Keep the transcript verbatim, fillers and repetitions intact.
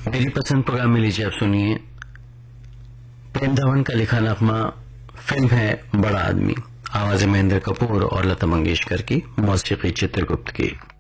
मेरी पसंद प्रोग्राम में लीजिए आप सुनिए प्रेम धवन का लिखा नगमा। फिल्म है बड़ा आदमी। आवाज महेंद्र कपूर और लता मंगेशकर की, मौसीकी चित्रगुप्त की।